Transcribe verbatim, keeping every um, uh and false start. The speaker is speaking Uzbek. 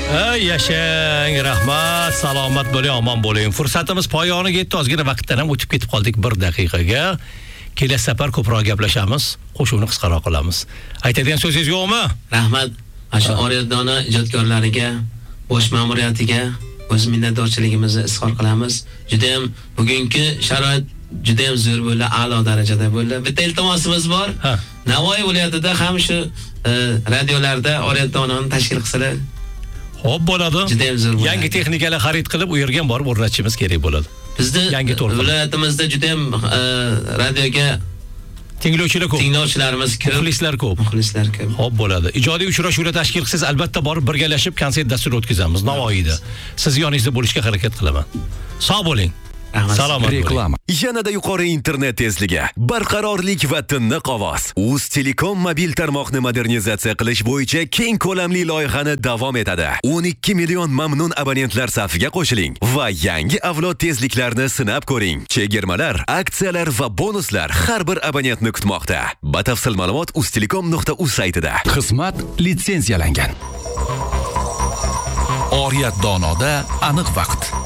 Ey yashang, rahmat, salomat bo'ling, omon bo'ling. Fursatimiz poyoniga yetdi, ozgina vaqtdan ham o'tib ketib qoldik bir daqiqaga. Kelasi safar ko'proq gaplashamiz, qo'shuvni qisqaroq qilamiz. Aytadigan so'zingiz yo'qmi? Rahmat. Ashu Oriyatdona ijodkorlariga, bosh ma'muriyatiga o'z minnatdorchiligimizni izhor qilamiz. Juda ham bugungi sharoit juda ham zo'r bo'ldi, a'lo darajada bo'ldi. Bitta iltimosimiz bor. Navoiy viloyatida ham shu radiolarda Oriyatdonani tashkil qilsalar Xo'p bo'ladi. Juda ham zo'r bo'ladi. Yangi texnikalar xarid qilib, u yerga borib o'rnatishimiz kerak bo'ladi. Bizda yangi to'lqin viloyatimizda juda ham radioga tinglovchilar ko'p. Tinglovchilarimiz ko'p. Muxlislar ko'p. Muxlislar ko'p. Xo'p bo'ladi. Ijodiy uchrashuvlar tashkil qilsangiz, albatta borib birgalashib konsert dasturi o'tkazamiz Navoiyda. Siz yoningizda bo'lishga harakat qilaman. Sog' bo'ling. Salomat reklama. Yanada yuqori internet tezligi, barqarorlik va tiniq ovoz. Uz Telekom mobil tarmoqni modernizatsiya qilish bo'yicha keng ko'lamli loyihani davom etadi. o'n ikki million mamnun abonentlar safiga qo'shiling va yangi avlod tezliklarni sinab ko'ring. Chegirmalar, aksiyalar va bonuslar har bir abonentni kutmoqda. Batafsil ma'lumot uztelekom nuqta uz saytida. Xizmat litsenziyalangan. Oriyatdonoda aniq vaqt.